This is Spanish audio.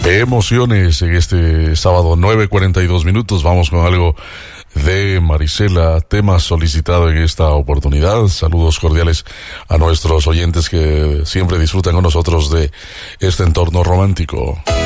Emociones en este sábado, 9:42 minutos. Vamos con algo de Marisela, tema solicitado en esta oportunidad. Saludos cordiales a nuestros oyentes que siempre disfrutan con nosotros de este entorno romántico.